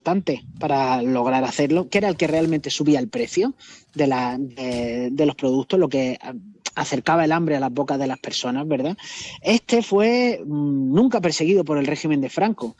importante para lograr hacerlo, que era el que realmente subía el precio de los productos, lo que acercaba el hambre a las bocas de las personas, ¿verdad? Este fue nunca perseguido por el régimen de Franco.